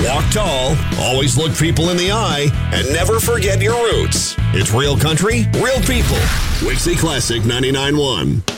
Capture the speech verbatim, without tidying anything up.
Walk tall, always look people in the eye, and never forget your roots. It's real country, real people. Wixie Classic ninety-nine point one.